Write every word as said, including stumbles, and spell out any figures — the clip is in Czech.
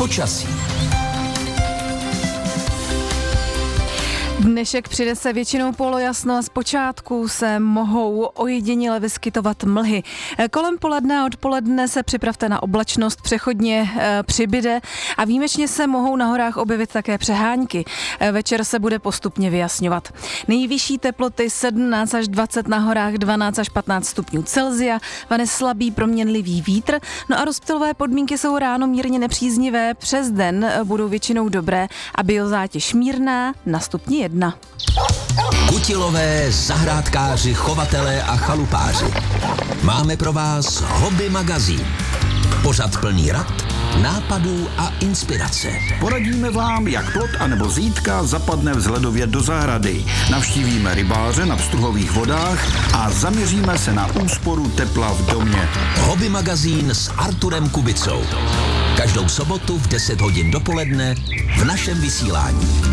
Počasí. Dnešek přinese většinou polojasno a zpočátku se mohou ojediněle vyskytovat mlhy. Kolem poledne a odpoledne se připravte na oblačnost, přechodně e, přibyde a výjimečně se mohou na horách objevit také přehánky. E, večer se bude postupně vyjasňovat. Nejvyšší teploty sedmnáct až dvacet na horách, dvanáct až patnáct stupňů Celsia, vane slabý proměnlivý vítr, no a rozptylové podmínky jsou ráno mírně nepříznivé, přes den budou většinou dobré a biozátěž mírná na stupni jedna. Kutilové, zahrádkáři, chovatelé a chalupáři. Máme pro vás Hobby magazín. Pořad plný rad, nápadů a inspirace. Poradíme vám, jak plot anebo zítka zapadne vzhledově do zahrady. Navštívíme rybáře na pstruhových vodách a zaměříme se na úsporu tepla v domě. Hobby magazín s Arturem Kubicou. Každou sobotu v deset hodin dopoledne v našem vysílání.